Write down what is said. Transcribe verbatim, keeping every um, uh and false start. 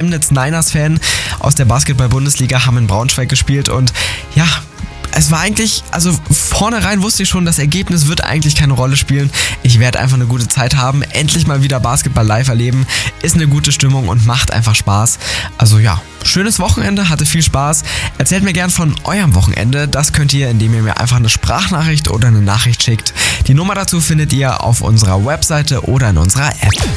Chemnitz Niners-Fan aus der Basketball-Bundesliga, haben in Braunschweig gespielt und ja, es war eigentlich, also vornherein wusste ich schon, das Ergebnis wird eigentlich keine Rolle spielen. Ich werde einfach eine gute Zeit haben, endlich mal wieder Basketball live erleben, ist eine gute Stimmung und macht einfach Spaß. Also ja, schönes Wochenende, hatte viel Spaß. Erzählt mir gern von eurem Wochenende. Das könnt ihr, indem ihr mir einfach eine Sprachnachricht oder eine Nachricht schickt. Die Nummer dazu findet ihr auf unserer Webseite oder in unserer App.